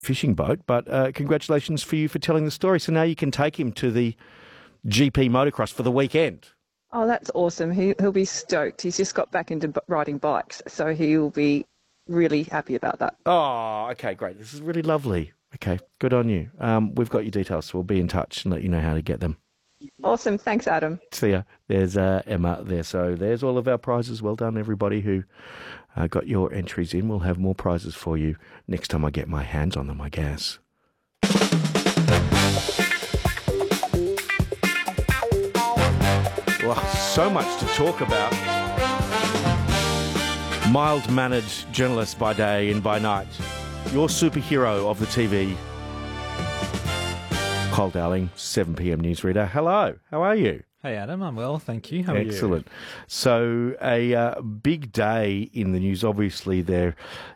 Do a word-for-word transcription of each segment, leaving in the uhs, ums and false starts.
fishing boat, but uh, congratulations for you for telling the story. So now you can take him to the G P motocross for the weekend. Oh, that's awesome. He, he'll be stoked. He's just got back into b- riding bikes, so he'll be really happy about that. Oh, okay, great. This is really lovely. Okay, good on you. Um, we've got your details, so we'll be in touch and let you know how to get them. Awesome. Thanks, Adam. See ya. There's uh, Emma there. So there's all of our prizes. Well done, everybody who uh, got your entries in. We'll have more prizes for you next time I get my hands on them, I guess. Well, so much to talk about. Mild-mannered journalist by day and by night. Your superhero of the T V. Cole Dowling, seven p.m. newsreader. Hello, how are you? Hey Adam, I'm well, thank you. How are you? Excellent. So a uh, big day in the news. Obviously, there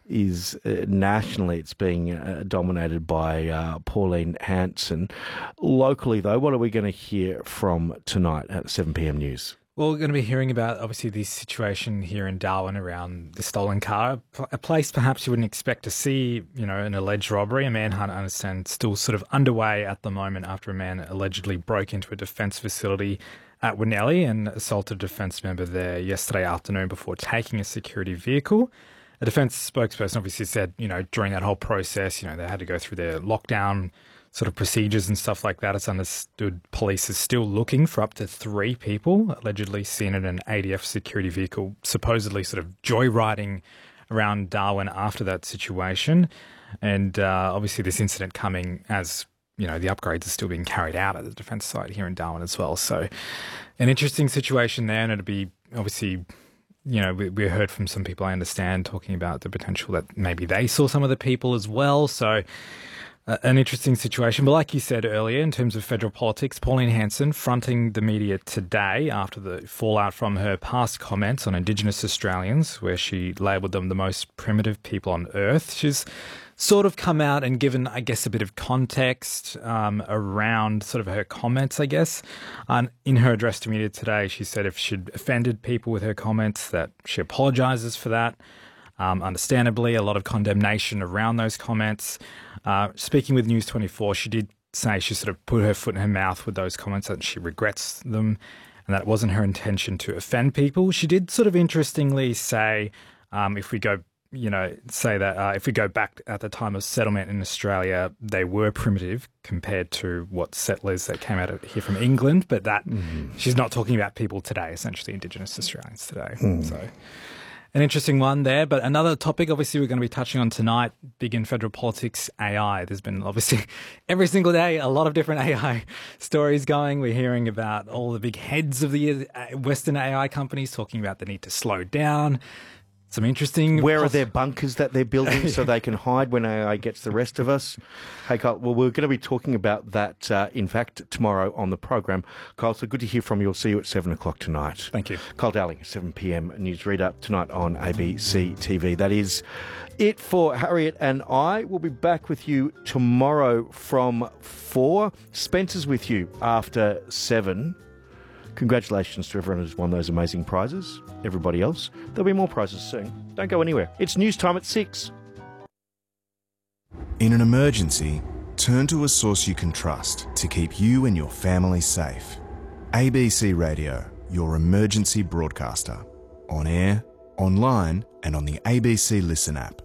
is uh, nationally it's being uh, dominated by uh, Pauline Hanson. Locally, though, what are we going to hear from tonight at seven p.m. news? Well, we're going to be hearing about, obviously, this situation here in Darwin around the stolen car, a place perhaps you wouldn't expect to see, you know, an alleged robbery. A manhunt, I understand, still sort of underway at the moment after a man allegedly broke into a defence facility at Winnelly and assaulted a defence member there yesterday afternoon before taking a security vehicle. A defence spokesperson obviously said, you know, during that whole process, you know, they had to go through their lockdown sort of procedures and stuff like that. It's understood police are still looking for up to three people allegedly seen in an A D F security vehicle, supposedly sort of joyriding around Darwin after that situation. And uh, obviously this incident coming as, you know, the upgrades are still being carried out at the defence site here in Darwin as well. So an interesting situation there, and it'd be obviously, you know, we, we heard from some people, I understand, talking about the potential that maybe they saw some of the people as well. So Uh, an interesting situation. But like you said earlier, in terms of federal politics, Pauline Hanson fronting the media today after the fallout from her past comments on Indigenous Australians, where she labelled them the most primitive people on earth. She's sort of come out and given, I guess, a bit of context um, around sort of her comments, I guess. Um, in her address to media today, she said if she'd offended people with her comments, that she apologises for that. Um, understandably, a lot of condemnation around those comments. Uh, speaking with News twenty-four, she did say she sort of put her foot in her mouth with those comments and she regrets them and that it wasn't her intention to offend people. She did sort of interestingly say, um, if we go, you know, say that uh, if we go back at the time of settlement in Australia, they were primitive compared to what settlers that came out of here from England, but that mm. she's not talking about people today, essentially Indigenous Australians today. Mm. So an interesting one there. But another topic, obviously, we're going to be touching on tonight, big in federal politics, A I. There's been, obviously, every single day, a lot of different A I stories going. We're hearing about all the big heads of the Western A I companies talking about the need to slow down. Some interesting... Where are their bunkers that they're building so they can hide when A I gets the rest of us? Hey, Carl, well, we're going to be talking about that, uh, in fact, tomorrow on the program. Carl, so good to hear from you. We'll see you at seven o'clock tonight. Thank you. Carl Dowling, seven p.m. newsreader tonight on A B C T V. That is it for Harriet and I. We'll be back with you tomorrow from four. Spencer's with you after seven. Congratulations to everyone who's won those amazing prizes. Everybody else, there'll be more prizes soon. Don't go anywhere. It's news time at six. In an emergency, turn to a source you can trust to keep you and your family safe. A B C Radio, your emergency broadcaster. On air, online, and on the A B C Listen app.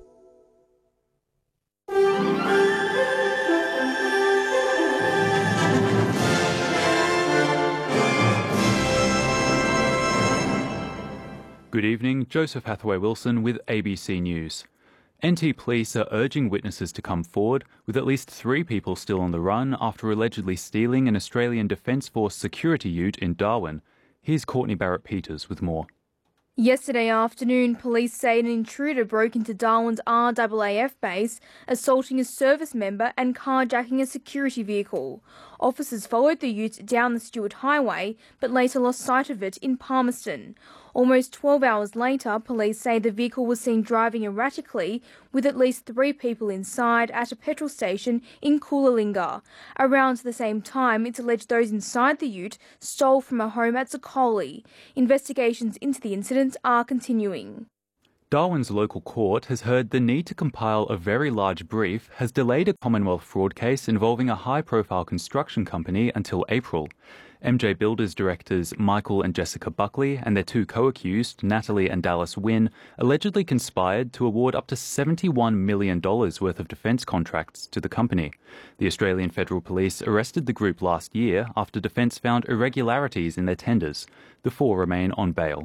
Good evening, Joseph Hathaway-Wilson with A B C News. N T police are urging witnesses to come forward, with at least three people still on the run after allegedly stealing an Australian Defence Force security ute in Darwin. Here's Courtney Barrett-Peters with more. Yesterday afternoon, police say an intruder broke into Darwin's R A A F base, assaulting a service member and carjacking a security vehicle. Officers followed the ute down the Stewart Highway, but later lost sight of it in Palmerston. Almost twelve hours later, police say the vehicle was seen driving erratically with at least three people inside at a petrol station in Coolangatta. Around the same time, it's alleged those inside the ute stole from a home at Zocoli. Investigations into the incident are continuing. Darwin's local court has heard the need to compile a very large brief has delayed a Commonwealth fraud case involving a high-profile construction company until April. M J Builders directors Michael and Jessica Buckley and their two co-accused, Natalie and Dallas Wynn, allegedly conspired to award up to seventy-one million dollars worth of defence contracts to the company. The Australian Federal Police arrested the group last year after Defence found irregularities in their tenders. The four remain on bail.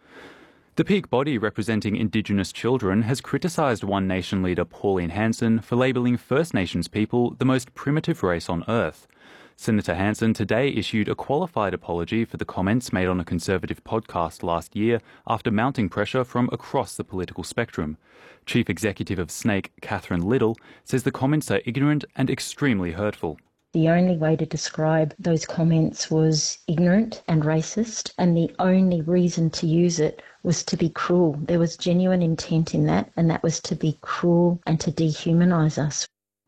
The peak body representing Indigenous children has criticised One Nation leader Pauline Hanson for labelling First Nations people the most primitive race on earth. Senator Hanson today issued a qualified apology for the comments made on a Conservative podcast last year after mounting pressure from across the political spectrum. Chief Executive of Snake, Catherine Little, says the comments are ignorant and extremely hurtful. The only way to describe those comments was ignorant and racist, and the only reason to use it was to be cruel. There was genuine intent in that, and that was to be cruel and to dehumanise us.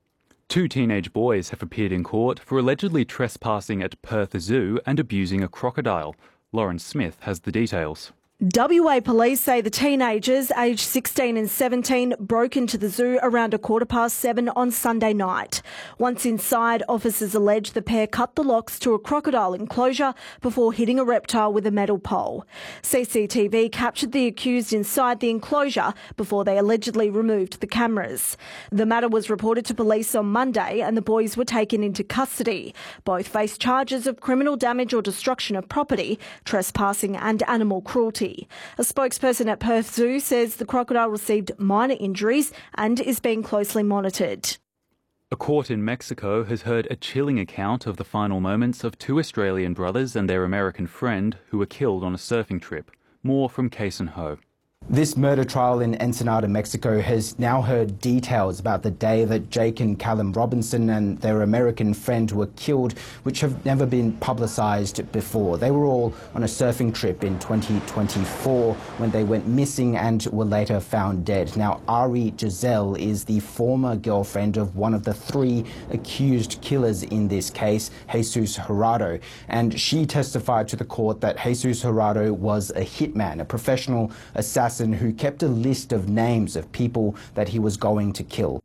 Two teenage boys have appeared in court for allegedly trespassing at Perth Zoo and abusing a crocodile. Lauren Smith has the details. W A police say the teenagers, aged sixteen and seventeen, broke into the zoo around a quarter past seven on Sunday night. Once inside, officers allege the pair cut the locks to a crocodile enclosure before hitting a reptile with a metal pole. C C T V captured the accused inside the enclosure before they allegedly removed the cameras. The matter was reported to police on Monday and the boys were taken into custody. Both face charges of criminal damage or destruction of property, trespassing and animal cruelty. A spokesperson at Perth Zoo says the crocodile received minor injuries and is being closely monitored. A court in Mexico has heard a chilling account of the final moments of two Australian brothers and their American friend who were killed on a surfing trip. More from Kason Ho. This murder trial in Ensenada, Mexico has now heard details about the day that Jake and Callum Robinson and their American friend were killed, which have never been publicised before. They were all on a surfing trip in twenty twenty-four when they went missing and were later found dead. Now, Ari Giselle is the former girlfriend of one of the three accused killers in this case, Jesus Gerardo, and she testified to the court that Jesus Gerardo was a hitman, a professional assassin who kept a list of names of people that he was going to kill.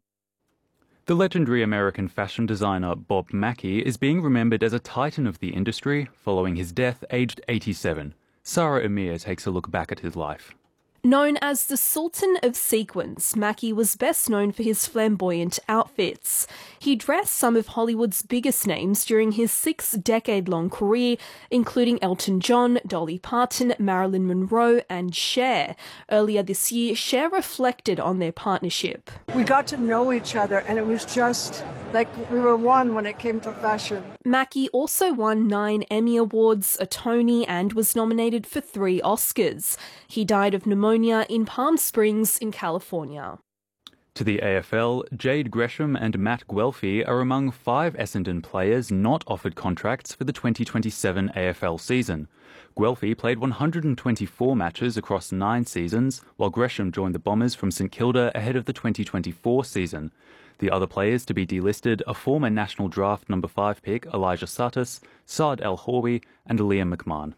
The legendary American fashion designer Bob Mackie is being remembered as a titan of the industry following his death aged eighty-seven. Sarah Amir takes a look back at his life. Known as the Sultan of Sequins, Mackie was best known for his flamboyant outfits. He dressed some of Hollywood's biggest names during his six-decade-long career, including Elton John, Dolly Parton, Marilyn Monroe and Cher. Earlier this year, Cher reflected on their partnership. We got to know each other and it was just like we were one when it came to fashion. Mackie also won nine Emmy Awards, a Tony and was nominated for three Oscars. He died of pneumonia in Palm Springs in California. To the A F L, Jade Gresham and Matt Guelphy are among five Essendon players not offered contracts for the twenty twenty-seven A F L season. Guelphy played one hundred twenty-four matches across nine seasons, while Gresham joined the Bombers from St Kilda ahead of the twenty twenty-four season. The other players to be delisted are former National Draft number five pick Elijah Satis, Saad El Horby and Liam McMahon.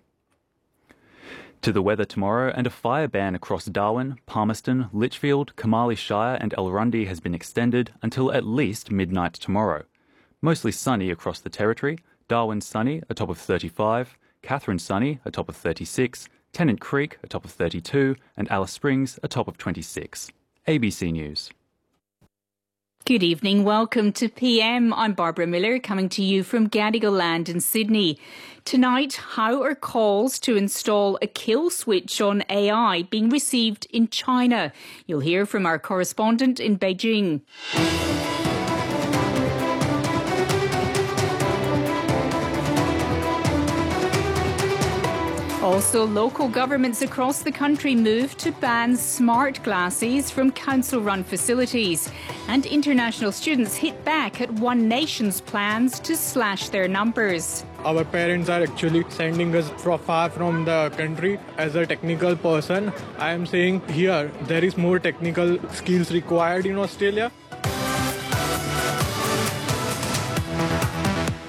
To the weather tomorrow, and a fire ban across Darwin, Palmerston, Litchfield, Kamali Shire and Elrundi has been extended until at least midnight tomorrow. Mostly sunny across the territory, Darwin sunny, a top of thirty-five, Katherine sunny, a top of thirty-six, Tennant Creek, a top of thirty-two, and Alice Springs, a top of twenty-six. A B C News. Good evening, welcome to P M. I'm Barbara Miller, coming to you from Gadigal Land in Sydney. Tonight, how are calls to install a kill switch on A I being received in China? You'll hear from our correspondent in Beijing. Also, local governments across the country move to ban smart glasses from council-run facilities. And international students hit back at One Nation's plans to slash their numbers. Our parents are actually sending us from far from the country. As a technical person, I am saying here there is more technical skills required in Australia.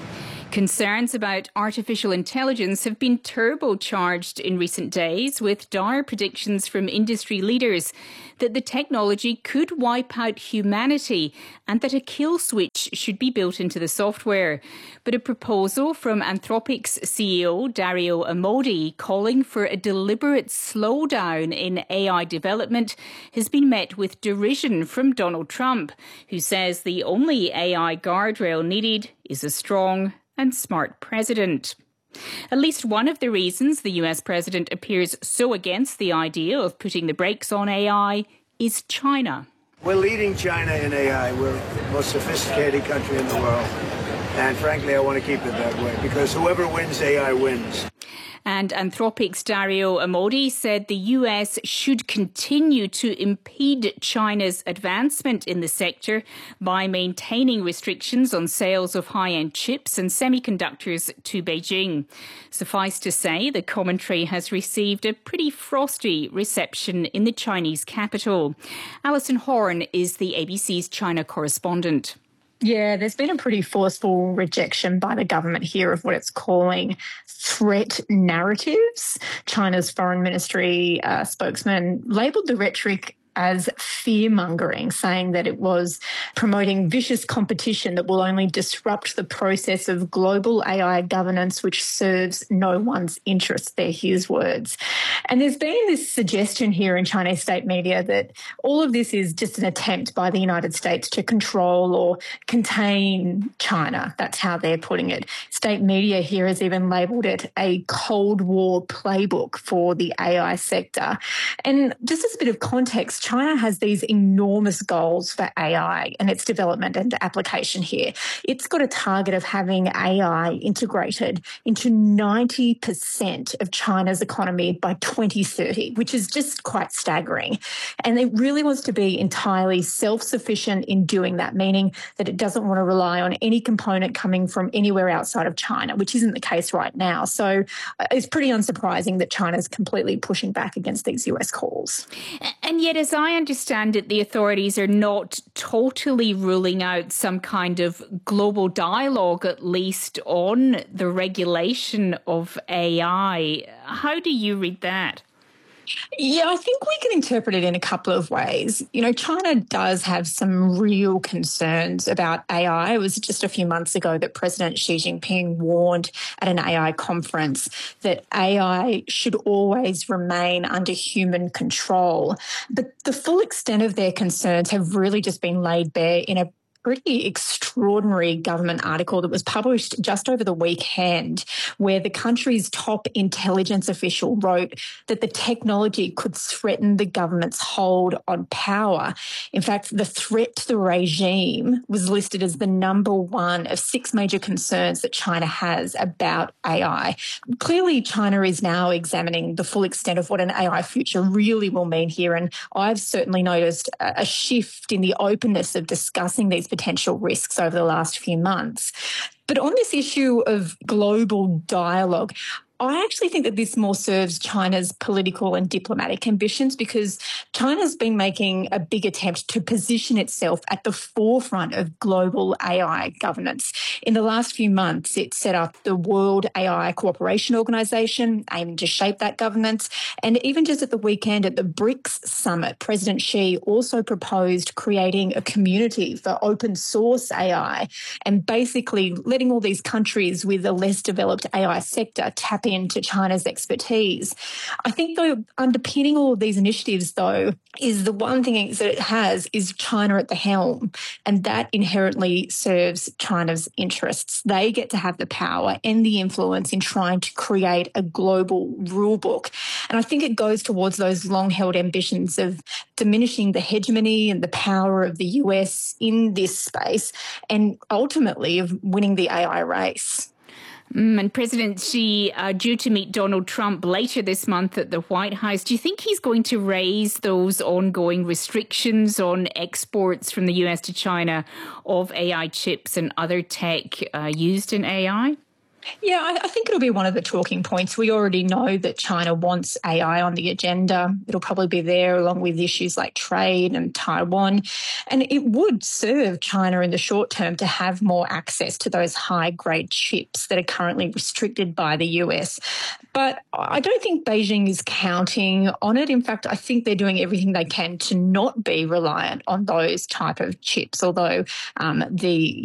Concerns about artificial intelligence have been turbocharged in recent days, with dire predictions from industry leaders that the technology could wipe out humanity and that a kill switch should be built into the software. But a proposal from Anthropic's C E O Dario Amodei calling for a deliberate slowdown in A I development has been met with derision from Donald Trump, who says the only A I guardrail needed is a strong and smart president. At least one of the reasons the U S president appears so against the idea of putting the brakes on A I is China. We're leading China in A I. We're the most sophisticated country in the world. And frankly, I want to keep it that way because whoever wins A I wins. And Anthropic's Dario Amodei said the U S should continue to impede China's advancement in the sector by maintaining restrictions on sales of high-end chips and semiconductors to Beijing. Suffice to say, the commentary has received a pretty frosty reception in the Chinese capital. Alison Horn is the A B C's China correspondent. Yeah, there's been a pretty forceful rejection by the government here of what it's calling threat narratives. China's foreign ministry uh, spokesman labelled the rhetoric as fear-mongering, saying that it was promoting vicious competition that will only disrupt the process of global A I governance, which serves no one's interests. They're his words. And there's been this suggestion here in Chinese state media that all of this is just an attempt by the United States to control or contain China. That's how they're putting it. State media here has even labelled it a Cold War playbook for the A I sector. And just as a bit of context, China has these enormous goals for A I and its development and application here. It's got a target of having A I integrated into ninety percent of China's economy by twenty thirty, which is just quite staggering. And it really wants to be entirely self-sufficient in doing that, meaning that it doesn't want to rely on any component coming from anywhere outside of China, which isn't the case right now. So it's pretty unsurprising that China's completely pushing back against these U S calls. And yet, as I understand it, the authorities are not totally ruling out some kind of global dialogue, at least on the regulation of A I. How do you read that? Yeah, I think we can interpret it in a couple of ways. You know, China does have some real concerns about A I. It was just a few months ago that President Xi Jinping warned at an A I conference that A I should always remain under human control. But the full extent of their concerns have really just been laid bare in a pretty extraordinary government article that was published just over the weekend, where the country's top intelligence official wrote that the technology could threaten the government's hold on power. In fact, the threat to the regime was listed as the number one of six major concerns that China has about A I. Clearly, China is now examining the full extent of what an A I future really will mean here, and I've certainly noticed a shift in the openness of discussing these potential risks over the last few months. But on this issue of global dialogue, I actually think that this more serves China's political and diplomatic ambitions, because China's been making a big attempt to position itself at the forefront of global A I governance. In the last few months, it set up the World A I Cooperation Organization, aiming to shape that governance. And even just at the weekend at the BRICS Summit, President Xi also proposed creating a community for open source A I and basically letting all these countries with a less developed A I sector tap into China's expertise. I think, though, underpinning all of these initiatives, though, is the one thing that it has is China at the helm, and that inherently serves China's interests. They get to have the power and the influence in trying to create a global rule book. And I think it goes towards those long-held ambitions of diminishing the hegemony and the power of the U S in this space, and ultimately of winning the A I race. Mm, and President Xi uh, due to meet Donald Trump later this month at the White House. Do you think he's going to raise those ongoing restrictions on exports from the U S to China of A I chips and other tech uh, used in A I? Yeah, I, I think it'll be one of the talking points. We already know that China wants A I on the agenda. It'll probably be there along with issues like trade and Taiwan. And it would serve China in the short term to have more access to those high-grade chips that are currently restricted by the U S. But I don't think Beijing is counting on it. In fact, I think they're doing everything they can to not be reliant on those type of chips, although um, the